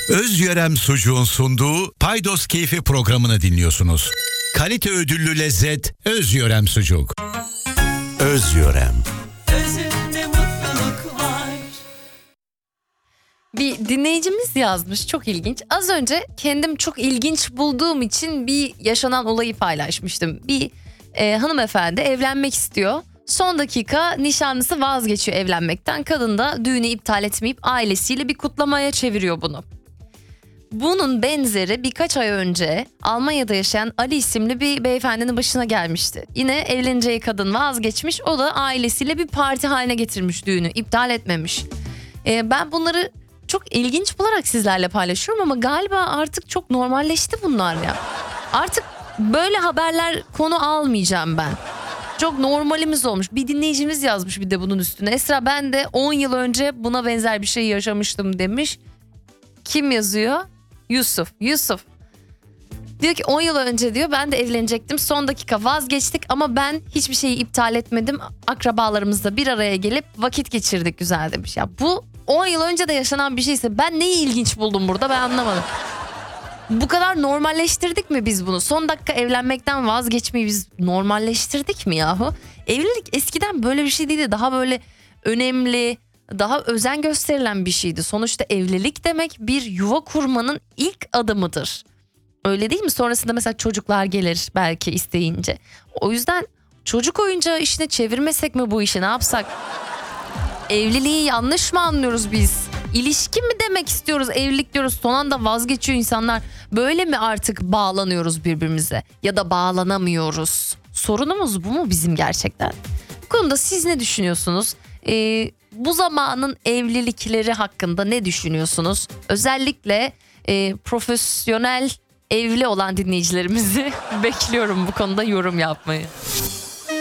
Özyörem Sucuğun sunduğu Paydos Keyfi programını dinliyorsunuz. Kalite ödüllü lezzet Özyörem Sucuk. Özyörem. Özünde mutluluk var. Bir dinleyicimiz yazmış, çok ilginç. Az önce kendim çok ilginç bulduğum için bir yaşanan olayı paylaşmıştım. Bir hanımefendi evlenmek istiyor. Son dakika nişanlısı vazgeçiyor evlenmekten. Kadın da düğünü iptal etmeyip ailesiyle bir kutlamaya çeviriyor bunu. Bunun benzeri birkaç ay önce Almanya'da yaşayan Ali isimli bir beyefendinin başına gelmişti. Yine evleneceği kadın vazgeçmiş, o da ailesiyle bir parti haline getirmiş düğünü, iptal etmemiş. Ben bunları çok ilginç bularak sizlerle paylaşıyorum ama galiba artık çok normalleşti bunlar ya. Artık böyle haberler konu almayacağım ben. Çok normalimiz olmuş. Bir dinleyicimiz yazmış bir de bunun üstüne. Esra, ben de 10 yıl önce buna benzer bir şey yaşamıştım demiş. Kim yazıyor? Yusuf. Diyor ki 10 yıl önce diyor ben de evlenecektim. Son dakika vazgeçtik ama ben hiçbir şeyi iptal etmedim. Akrabalarımızla bir araya gelip vakit geçirdik güzel demiş. Ya bu 10 yıl önce de yaşanan bir şeyse ben neyi ilginç buldum burada, ben anlamadım. Bu kadar normalleştirdik mi biz bunu? Son dakika evlenmekten vazgeçmeyi biz normalleştirdik mi yahu? Evlilik eskiden böyle bir şey değildi. Daha böyle önemli, daha özen gösterilen bir şeydi. Sonuçta evlilik demek bir yuva kurmanın ilk adımıdır. Öyle değil mi? Sonrasında mesela çocuklar gelir belki isteyince. O yüzden çocuk oyuncağı işine çevirmesek mi bu işi, ne yapsak? Evliliği yanlış mı anlıyoruz biz? İlişki mi demek istiyoruz? Evlilik diyoruz, son anda vazgeçiyor insanlar. Böyle mi artık bağlanıyoruz birbirimize? Ya da bağlanamıyoruz? Sorunumuz bu mu bizim gerçekten? Bu konuda siz ne düşünüyorsunuz? Bu zamanın evlilikleri hakkında ne düşünüyorsunuz? Özellikle profesyonel evli olan dinleyicilerimizi bekliyorum bu konuda yorum yapmayı.